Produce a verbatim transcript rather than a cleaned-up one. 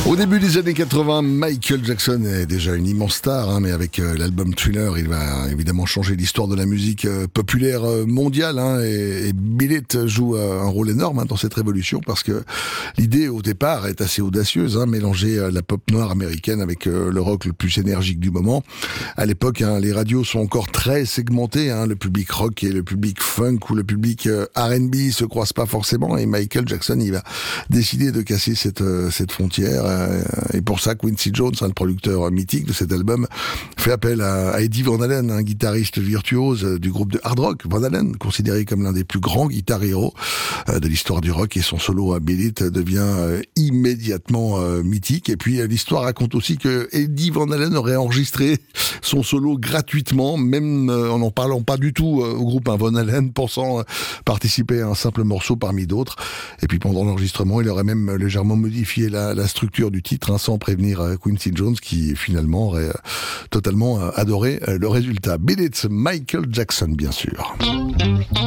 Au début des années quatre-vingts, Michael Jackson est déjà une immense star, hein, mais avec euh, l'album Thriller, il va évidemment changer l'histoire de la musique euh, populaire euh, mondiale. Hein, et, et Beat It joue euh, un rôle énorme hein, dans cette révolution parce que l'idée au départ est assez audacieuse, hein, mélanger euh, la pop noire américaine avec euh, le rock le plus énergique du moment. À l'époque, hein, les radios sont encore très segmentées. Hein, le public rock et le public funk ou le public euh, R and B se croisent pas forcément. Et Michael Jackson, il va décider de casser cette euh, cette frontière. Et pour ça, Quincy Jones, un producteur mythique de cet album, fait appel à, à Eddie Van Halen, un guitariste virtuose du groupe de hard rock. Van Halen, considéré comme l'un des plus grands guitar héros euh, de l'histoire du rock, et son solo à Beat It devient euh, immédiatement euh, mythique. Et puis euh, l'histoire raconte aussi que Eddie Van Halen aurait enregistré son solo gratuitement, même euh, en n'en parlant pas du tout euh, au groupe hein, Van Halen, pensant euh, participer à un simple morceau parmi d'autres. Et puis pendant l'enregistrement, il aurait même légèrement modifié la, la structure du titre hein, sans prévenir euh, Quincy Jones qui finalement aurait euh, totalement euh, adoré euh, le résultat. Beat It, Michael Jackson bien sûr.